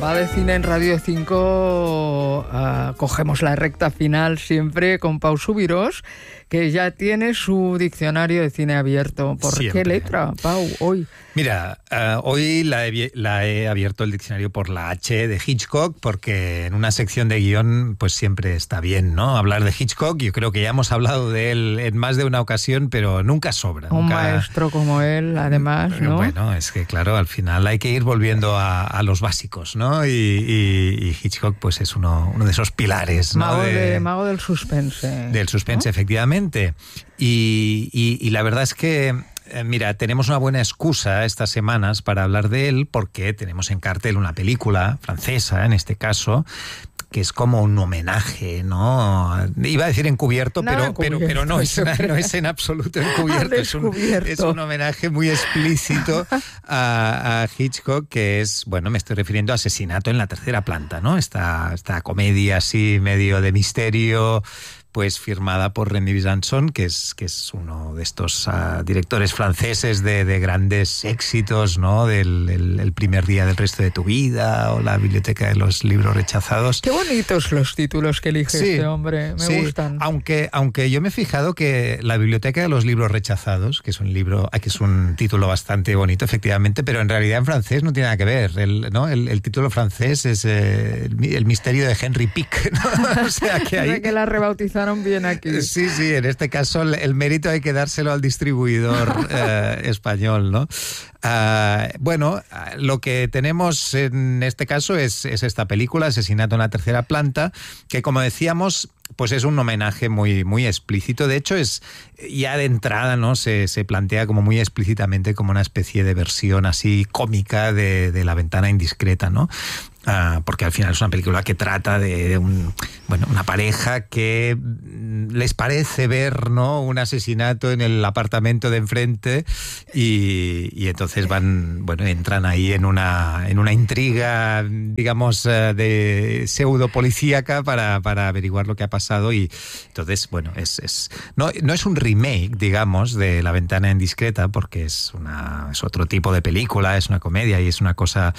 Va de cine en Radio 5, cogemos la recta final siempre con Pau Subirós, que ya tiene su diccionario de cine abierto. ¿Por Siempre. qué letra, Pau, hoy? Mira, hoy la he abierto el diccionario por la H de Hitchcock, porque en una sección de guión pues siempre está bien, ¿no? Hablar de Hitchcock. Yo creo que ya hemos hablado de él en más de una ocasión, pero nunca sobra. Un nunca... maestro como él, además, ¿no? Bueno, es que claro, al final hay que ir volviendo a los básicos, ¿no? Y Hitchcock pues es uno de esos pilares, ¿no? Mago del suspense. Del suspense, ¿no? Efectivamente. Y la verdad es que mira, tenemos una buena excusa estas semanas para hablar de él, porque tenemos en cartel una película francesa, en este caso, que es como un homenaje, ¿no? Iba a decir encubierto, pero no es en absoluto encubierto. Es un homenaje muy explícito a Hitchcock, que es, bueno, me estoy refiriendo a Asesinato en la tercera planta, ¿no? Esta comedia así medio de misterio, pues firmada por Remy Besançon, que es uno de estos directores franceses de grandes éxitos, ¿no? El primer día del resto de tu vida, o La biblioteca de los libros rechazados. Qué bonitos los títulos que elige este hombre, me gustan. Aunque yo me he fijado que La biblioteca de los libros rechazados, que es un título bastante bonito, efectivamente, pero en realidad en francés no tiene nada que ver. El título francés es El misterio de Henry Pick, ¿no? O sea que ahí... que la rebautizaron bien aquí. Sí, en este caso el mérito hay que dárselo al distribuidor español, ¿no? Bueno, lo que tenemos en este caso es esta película, Asesinato en la tercera planta, que, como decíamos, pues es un homenaje muy, muy explícito. De hecho, es ya de entrada, ¿no? Se plantea como muy explícitamente como una especie de versión así cómica de La ventana indiscreta, ¿no? Porque al final es una película que trata de una pareja que les parece ver, ¿no? Un asesinato en el apartamento de enfrente y entonces entran ahí en una intriga, digamos, de pseudo policíaca para averiguar lo que ha pasado. Y entonces, bueno, no es un remake, digamos, de La ventana indiscreta, porque es otro tipo de película, es una comedia y es una cosa,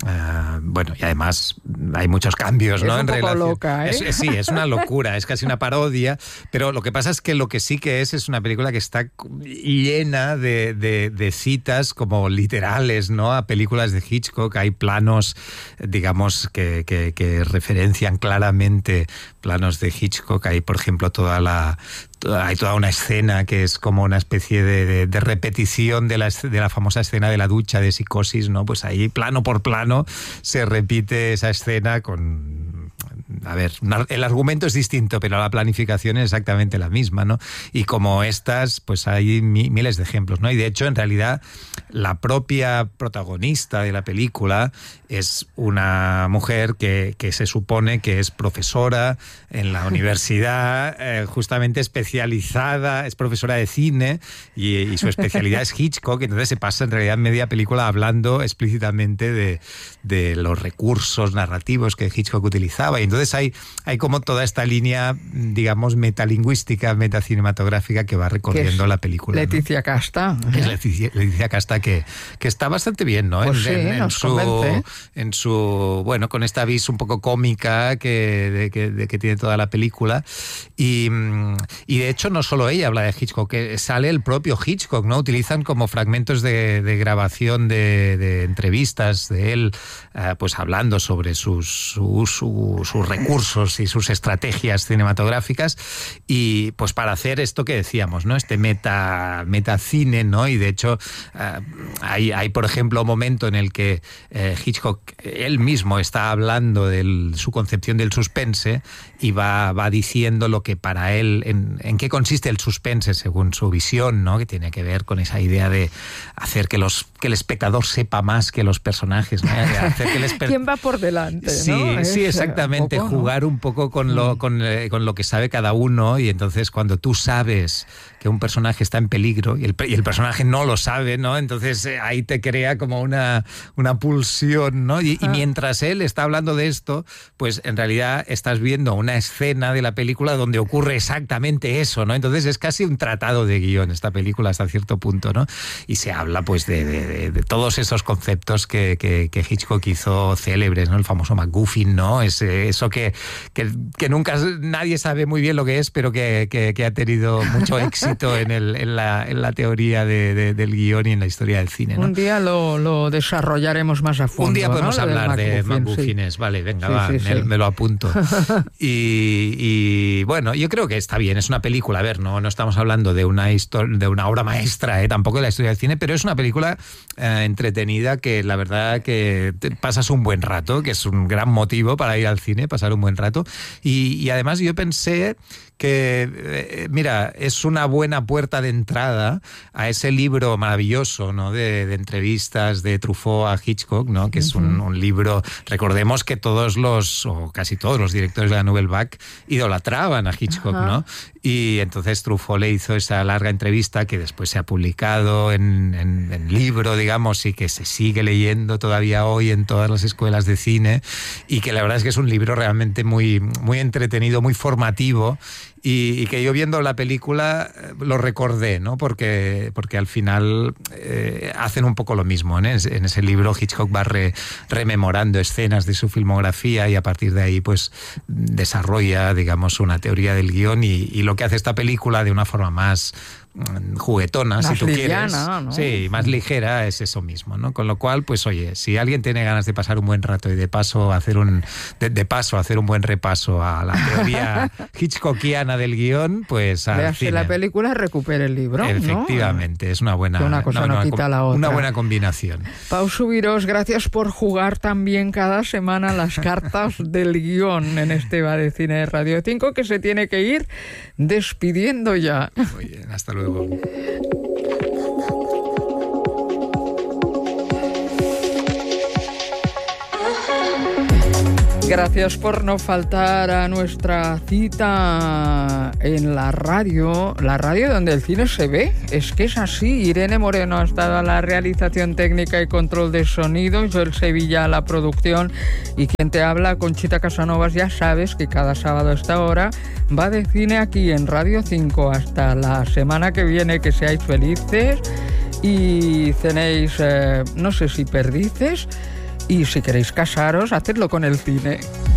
y además hay muchos cambios, ¿no? Es un poco loca, ¿eh? Sí, es una locura, es casi una parodia, pero lo que pasa es que lo que sí que es una película que está llena de citas como literales, ¿no? A películas de Hitchcock. Hay planos, digamos, que referencian claramente planos de Hitchcock. Hay, por ejemplo, hay toda una escena que es como una especie de repetición de la famosa escena de la ducha de Psicosis, ¿no? Pues ahí, plano por plano, se repite esa escena con... A ver, el argumento es distinto, pero la planificación es exactamente la misma, ¿no? Y como estas, pues hay miles de ejemplos, ¿no? Y de hecho, en realidad, la propia protagonista de la película es una mujer que se supone que es profesora en la universidad, justamente especializada, es profesora de cine y su especialidad es Hitchcock. Entonces se pasa en realidad media película hablando explícitamente de los recursos narrativos que Hitchcock utilizaba. Y entonces hay como toda esta línea, digamos, metalingüística, metacinematográfica que va recorriendo la película, Leticia, ¿no? Casta. Es Leticia Casta, que está bastante bien, ¿no? Pues en su con esta vis un poco cómica que tiene toda la película. Y de hecho no solo ella habla de Hitchcock, que sale el propio Hitchcock, ¿no? Utilizan como fragmentos de grabación de entrevistas de él, pues hablando sobre sus recursos y sus estrategias cinematográficas, y pues para hacer esto que decíamos, ¿no? Este metacine, ¿no? Y de hecho hay por ejemplo un momento en el que Hitchcock él mismo está hablando de su concepción del suspense y va diciendo lo que para él, en qué consiste el suspense según su visión, ¿no? Que tiene que ver con esa idea de hacer que el espectador sepa más que los personajes, ¿no? Hacer que ¿Quién va por delante? ¿no? Sí, exactamente. Poco, ¿no? Jugar un poco con lo que sabe cada uno, y entonces cuando tú sabes que un personaje está en peligro y el personaje no lo sabe, ¿no? Entonces ahí te crea como una pulsión, ¿no? Y mientras él está hablando de esto, pues en realidad estás viendo una escena de la película donde ocurre exactamente eso, ¿no? Entonces es casi un tratado de guión esta película hasta cierto punto, ¿no? Y se habla pues de de todos esos conceptos que Hitchcock hizo célebres, ¿no? El famoso MacGuffin, ¿no? Eso que nunca nadie sabe muy bien lo que es, pero que ha tenido mucho éxito en la teoría del guión y en la historia del cine, ¿no? Un día lo desarrollaremos más a fondo. Un día podemos hablar de MacGuffin, MacGuffins, sí. Vale, venga, me lo apunto. Y bueno, yo creo que está bien, es una película, a ver, no estamos hablando de una obra maestra, tampoco de la historia del cine, pero es una película entretenida que la verdad que pasas un buen rato, que es un gran motivo para ir al cine, pasar un buen rato. Y además yo pensé que, mira, es una buena puerta de entrada a ese libro maravilloso, ¿no? de entrevistas de Truffaut a Hitchcock, ¿no? Que es un libro, recordemos que o casi todos los directores de la Nouvelle Vague idolatraban a Hitchcock, ¿no? Y entonces Truffaut le hizo esa larga entrevista que después se ha publicado en libro, digamos, y que se sigue leyendo todavía hoy en todas las escuelas de cine, y que la verdad es que es un libro realmente muy, muy entretenido, muy formativo, y que yo viendo la película lo recordé, ¿no? Porque al final hacen un poco lo mismo, ¿eh? En ese libro Hitchcock va rememorando escenas de su filmografía y a partir de ahí pues desarrolla, digamos, una teoría del guión y lo que hace esta película de una forma más juguetona, más si tú liviana, quieres, ¿no? Sí, más ligera, es eso mismo, ¿no? Con lo cual, pues oye, si alguien tiene ganas de pasar un buen rato y de paso hacer un buen repaso a la teoría hitchcockiana del guión, pues al cine. La película, recupere el libro, Efectivamente, ¿no? Es una buena, que una cosa no quita la otra. Una buena combinación. Pau Subirós, gracias por jugar también cada semana las cartas del guión en este Va de Cine de Radio 5, que se tiene que ir despidiendo ya. Muy bien, hasta luego. Gracias por no faltar a nuestra cita en la radio donde el cine se ve. Es que es así. Irene Moreno ha estado a la realización técnica y control de sonido, Joel Sevilla a la producción y quien te habla, Conchita Casanovas. Ya sabes que cada sábado a esta hora Va de Cine aquí en Radio 5. Hasta la semana que viene, que seáis felices y cenéis, no sé si perdices. Y si queréis casaros, hacedlo con el cine.